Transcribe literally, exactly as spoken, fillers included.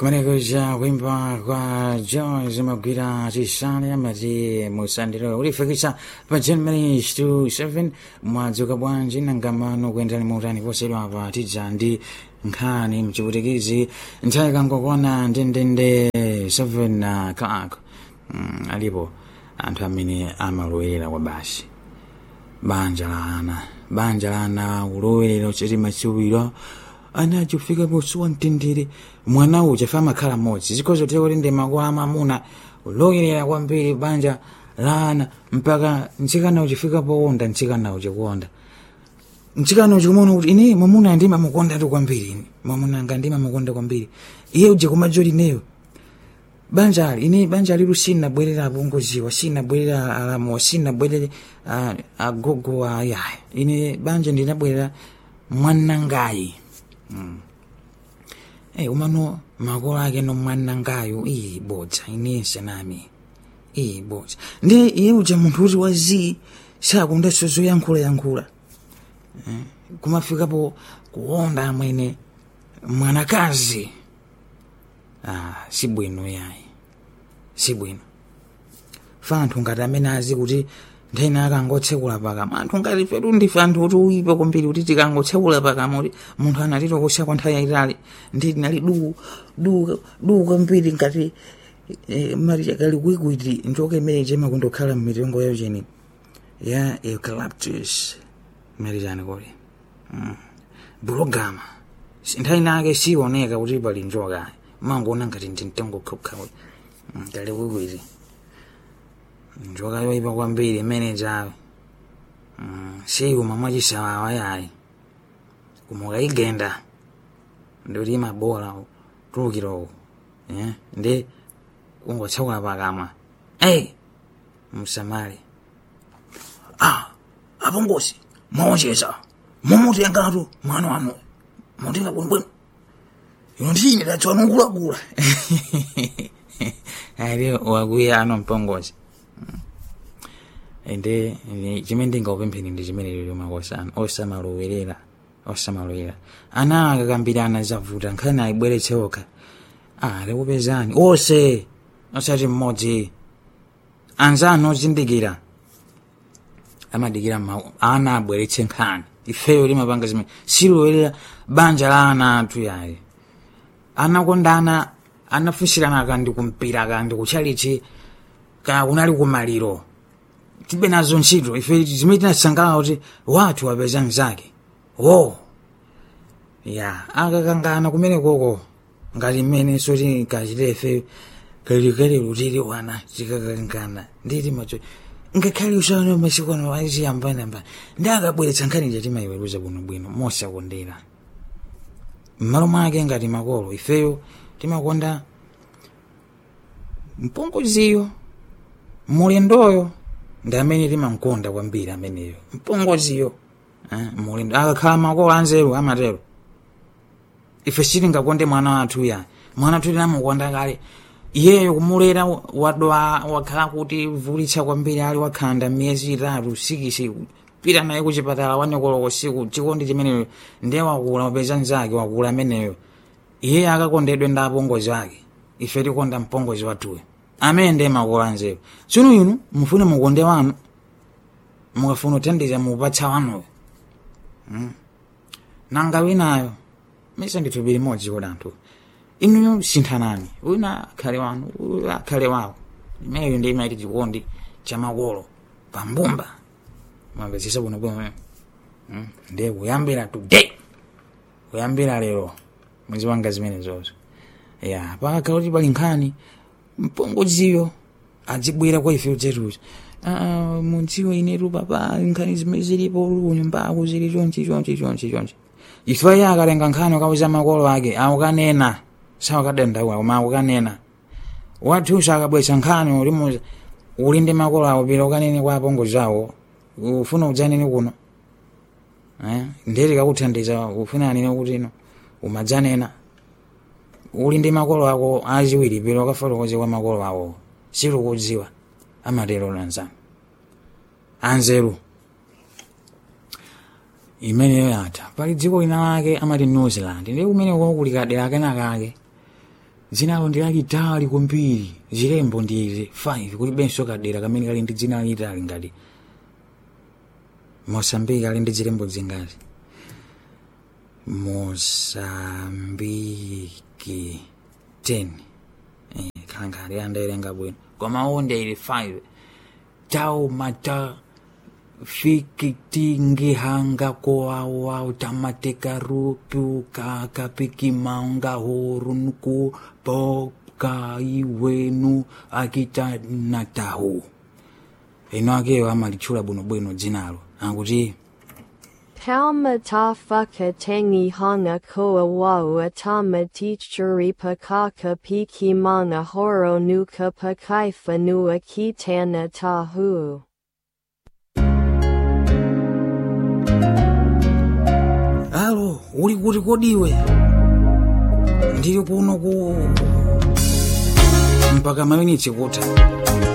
kumenekuja kuimba kwa George Magwira chisale amati musandiro ulifikisa pa January twenty-seventh mwadzuka bwanji nangamano kuendani muutani posedwa pa tijandi nkhani mchiputikizi nthawi kangokwana ndendende seven o'clock. Mm, alipo anthu amene amalowera kwa basi banja la ana banja la ana ulowelera uchitima chiwiro ana chufika posuwa mtendere mwana uja fama khala modzi zikozo tekuti ndi makola amamuna ulowelera kwambiri banja la ana mpaka mtsikana uchifika powonda mtsikana uchikuwonda mtsikana uchikumona kuti ine mwamuna ndima mukonda tu kwambiri ine mwamuna nga ndima mukonda kwambiri iye uje kumajoli neyo banja ali ine banja liru sina bwerera abungoziwa sina bwerera alamo sina bwerera agogo aya ine banja ndinabwerera mwanangayi. Mm. Eh umano makola ake no mwanangayo iyi bodza inese nami iyi bodza ndi iye uja munthu uti wazi sakunda sozo yankhula yankhula eh, kumafikapo kuonda amwene mwanakazi ah si bwino yayi si bwino fanthu ngati amene azi kuti ndena akangotsekula pakama anthu ngati petu ndife anthu kuti uyipa kwambiri kuti tikangotsekula pakama kuti munthu anatito kusha kwa nthawi yayitali ndi tinali du du du kwambiri ngati eh, mali chakali kwikuiti njoka imene chema kundokhala mmitengo yayo cheni ya eucalyptus mali chani kodi mm. bulogama nthawi nake sioneka kuti pali njoka mangoona ngati ndimtengo khokhawo ngale kwikuiti njoka yoyipa kwambiri imene chawe mm, siku mamwachisawawa yayi kumukayigenda ndikuti imabola tulukirawo yeah? Ndi kungotsakula pakamwa hey! Msamali ah, apongozi mwaonjeza momutengatu mwana wanu mutenga bwembwenu ino ndine dadziwa nonkulakula ali wakuya ano mpongozi ende chimene ndingaupempheni ndi chimene lero makosana osamalowelera osamalowera ana akakambirana zavuta nkhani ayibweretse okha ah lekupezani ose osati mmodzi anzanu ozindikira amadikira mawu ana abweretse nkhani ifeyo limapanga zimene silowelera banja la ana athu yayi anakondana anafunsirana kandi kumpira kandi kuchalichi kana kunali kumaliro tibe nazo ntchito ife zimene tinasangalala kuti watu wapeza mzake wo ya akakangana kumene koko ngati mmene soti kachitefe kalikali lutiri wana chikakangana nditi macho ngakhale usana masiku ano aziyambana mba ndakabweretsa nkhani chatima iweruza bwinobwino mosakondera mmalo mwake ngati makolo ifeyo timakonda mpongoziyo mulendoyo ndi amene timamkonda kwambiri ameneyo mpongoziyo eh, mulendo akakhala makolo anzeru amatero ife sitingakonde mwana wathu ya mwana wathu tinamukonda kale iyeyo kumulera wadwa wakhala kuti vulitsa kwambiri ali wakhanda miyezi itatu sikisi pita naye kuchipatala wanyokoloko siku chikondi chimeneyo ndiye wakula wapeza nzake wakula ameneyo iye akakondedwe ndi apongozi ake ife tikonda mpongozi wathuyo amene ndiye makolo anzeru tsono inu mufune mukonde wanu mukafuna kuthandiza mupatsa wanuyo hmm. nanga winayo mesa ndithu limodzi kuti anthu inu sinthanani wina akhale wanu uyu akhale wawo imeneyo ndi imaiti chikondi cha makolo pambumba mwapezesa bwinobwino hmm. ndiye kuyambira today kuyambira lero mwezi wanga zimene zozo ya pakakhala kuti pali nkhani mpongoziyo adzibwera kwa ife uchetucho ah munziwe inetu papa nkhani zimene zilipo kunyumbako zili chonchi chonchi chonchi chonchi ife yakalenga nkhani ukauza makolo ake aukanena sawakadandaula koma akukanena wathu sakabwesa nkhani ulimuza uli ndi makolo awo pira ukanene kwa apongozi awo ufuna udzanene kuno eh ndiri kakuthandiza ufuna anene kuti ino umadzanena uli ndi makolo ako aziwiri pira ukafotokoze kwa makolo awo silikudziwa amatero lanzana anzeru imeneyo yatha pali dziko lina lake amati New Zealand ndi kumene kwakulikadera kenakake dzinalo ndi lalitali kwambiri, zilembo ndi five, kulibenso kadera kamene kali ndi dzina lalitali ngati Mozambique ali ndi zilembo zingati? Mozambique ten. Eh, kangari andaerenga bwino. Koma onde ili five. Tau mata fikitingi hanga koa wa tamateka rupu kaka piki maunga horunuku poka iwenu akita natahu. Eno ake wa malichula bwino bwino dzinalo. Anguti Palma ta fuka tangi hanga koa wau atama teachuri pakaka piki mana horo nuka pakai fanua kitana tahu. Alo, uli kuti kodiwe? Ndili kuno ku mpaka maminitsi kuti